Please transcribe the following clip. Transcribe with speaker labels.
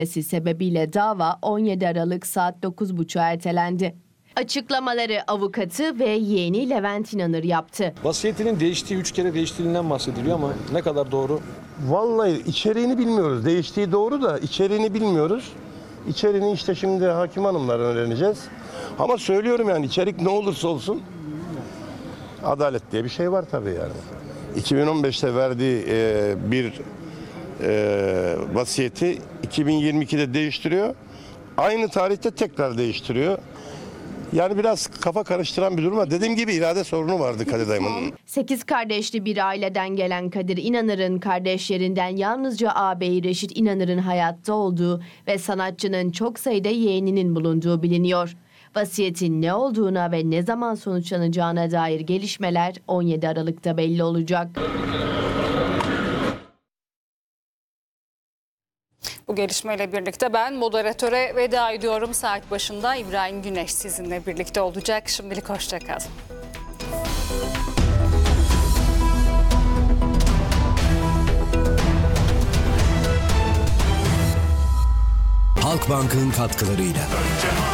Speaker 1: sebebiyle dava 17 Aralık saat 9.30'a ertelendi. Açıklamaları avukatı ve yeğeni Levent İnanır yaptı.
Speaker 2: Vasiyetinin değiştiği 3 kere değiştiğinden bahsediliyor ama ne kadar doğru?
Speaker 3: Vallahi içeriğini bilmiyoruz. Değiştiği doğru da içeriğini bilmiyoruz. İçeriğini işte şimdi hakim hanımlar öğreneceğiz. Ama söylüyorum yani içerik ne olursa olsun adalet diye bir şey var tabii yani. 2015'te verdiği bir vasiyeti 2022'de değiştiriyor. Aynı tarihte tekrar değiştiriyor. Yani biraz kafa karıştıran bir durum var. Dediğim gibi irade sorunu vardı Kadir Dayım'ın.
Speaker 1: 8 kardeşli bir aileden gelen Kadir İnanır'ın kardeşlerinden yalnızca ağabeyi Reşit İnanır'ın hayatta olduğu ve sanatçının çok sayıda yeğeninin bulunduğu biliniyor. Vasiyetin ne olduğuna ve ne zaman sonuçlanacağına dair gelişmeler 17 Aralık'ta belli olacak.
Speaker 4: Bu gelişmeyle birlikte ben moderatöre veda ediyorum. Saat başında İbrahim Güneş sizinle birlikte olacak. Şimdilik hoşça kalın.
Speaker 5: Halkbank'ın katkılarıyla.